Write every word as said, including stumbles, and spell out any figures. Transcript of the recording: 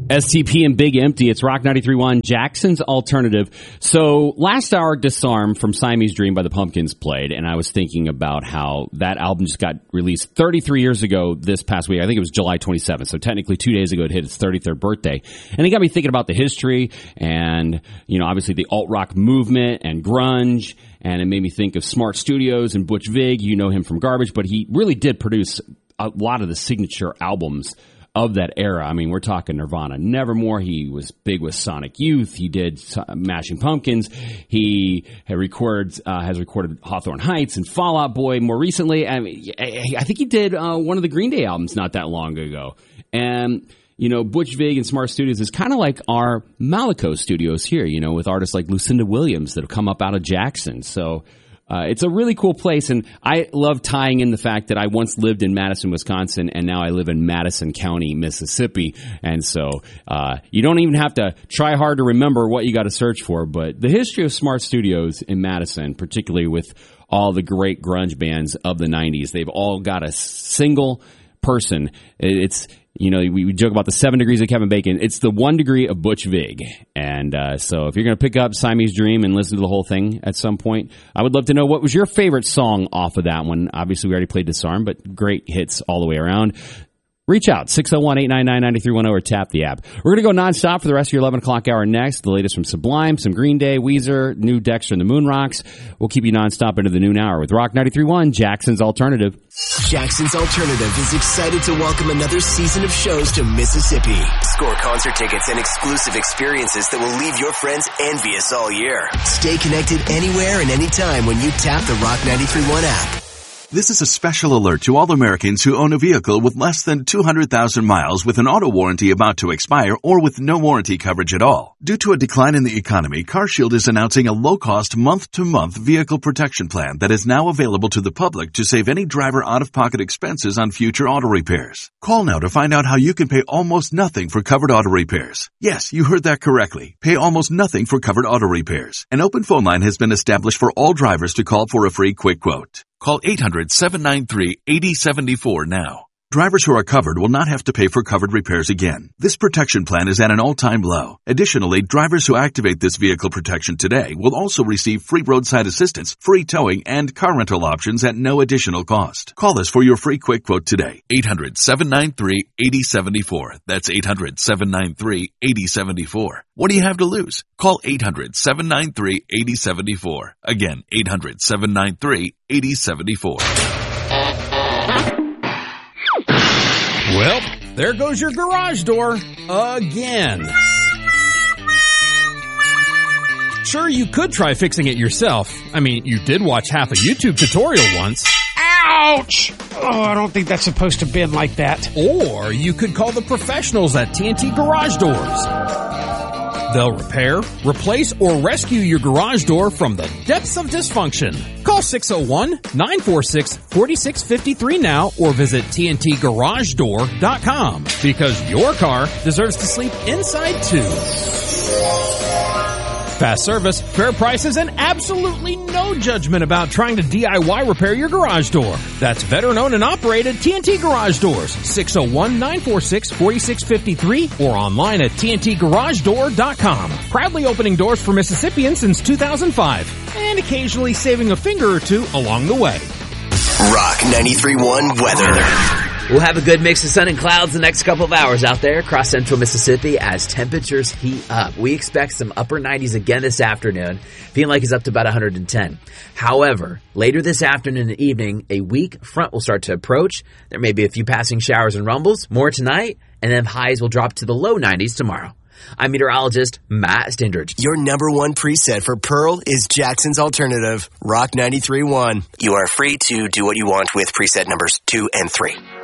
S T P and Big Empty. It's Rock ninety-three point one, Jackson's Alternative. So last hour, Disarm from Siamese Dream by the Pumpkins played, and I was thinking about how that album just got released thirty-three years ago this past week. I think it was July twenty-seventh, so technically two days ago it hit its thirty-third birthday. And it got me thinking about the history and, you know, obviously the alt-rock movement and grunge, and it made me think of Smart Studios and Butch Vig. You know him from Garbage, but he really did produce a lot of the signature albums of that era. I mean, we're talking Nirvana, Nevermore. He was big with Sonic Youth. He did Smashing Pumpkins. He had recorded, uh, has recorded Hawthorne Heights and Fall Out Boy more recently. I mean, I think he did uh, one of the Green Day albums not that long ago. And, you know, Butch Vig and Smart Studios is kind of like our Malaco Studios here, you know, with artists like Lucinda Williams that have come up out of Jackson. So, Uh, it's a really cool place, and I love tying in the fact that I once lived in Madison, Wisconsin, and now I live in Madison County, Mississippi. And so uh, you don't even have to try hard to remember what you got to search for, but the history of Smart Studios in Madison, particularly with all the great grunge bands of the nineties, they've all got a single person. It's, you know, we, we joke about the seven degrees of Kevin Bacon. It's the one degree of Butch Vig. And uh, so if you're going to pick up Siamese Dream and listen to the whole thing at some point, I would love to know what was your favorite song off of that one. Obviously, we already played Disarm, but great hits all the way around. Reach out, six oh one, eight nine nine, nine three one zero, or tap the app. We're going to go nonstop for the rest of your eleven o'clock hour next. The latest from Sublime, some Green Day, Weezer, new Dexter and the Moon Rocks. We'll keep you nonstop into the noon hour with Rock ninety-three point one, Jackson's Alternative. Jackson's Alternative is excited to welcome another season of shows to Mississippi. Score concert tickets and exclusive experiences that will leave your friends envious all year. Stay connected anywhere and anytime when you tap the Rock ninety-three point one app. This is a special alert to all Americans who own a vehicle with less than two hundred thousand miles with an auto warranty about to expire or with no warranty coverage at all. Due to a decline in the economy, CarShield is announcing a low-cost month-to-month vehicle protection plan that is now available to the public to save any driver out-of-pocket expenses on future auto repairs. Call now to find out how you can pay almost nothing for covered auto repairs. Yes, you heard that correctly. Pay almost nothing for covered auto repairs. An open phone line has been established for all drivers to call for a free quick quote. Call eight hundred, seven nine three, eight oh seven four now. Drivers who are covered will not have to pay for covered repairs again. This protection plan is at an all-time low. Additionally, drivers who activate this vehicle protection today will also receive free roadside assistance, free towing, and car rental options at no additional cost. Call us for your free quick quote today. eight hundred, seven nine three, eight oh seven four. That's eight hundred, seven nine three, eight oh seven four. What do you have to lose? Call eight hundred, seven nine three, eight oh seven four. Again, eight hundred, seven nine three, eight oh seven four. Well, there goes your garage door again. Sure, you could try fixing it yourself. I mean, you did watch half a YouTube tutorial once. Ouch! Oh, I don't think that's supposed to bend like that. Or you could call the professionals at T N T Garage Doors. They'll repair, replace, or rescue your garage door from the depths of dysfunction. Call six oh one, nine four six, four six five three now or visit T N T garage door dot com because your car deserves to sleep inside too. Fast service, fair prices, and absolutely no judgment about trying to D I Y repair your garage door. That's veteran-owned and operated T N T Garage Doors, six oh one, nine four six, four six five three or online at T N T garage door dot com. Proudly opening doors for Mississippians since two thousand five and occasionally saving a finger or two along the way. Rock ninety-three point one weather. We'll have a good mix of sun and clouds the next couple of hours out there across central Mississippi as temperatures heat up. We expect some upper nineties again this afternoon, feeling like it's up to about one hundred ten. However, later this afternoon and evening, a weak front will start to approach. There may be a few passing showers and rumbles, more tonight, and then highs will drop to the low nineties tomorrow. I'm meteorologist Matt Stindridge. Your number one preset for Pearl is Jackson's Alternative, Rock ninety-three point one. You are free to do what you want with preset numbers two and three.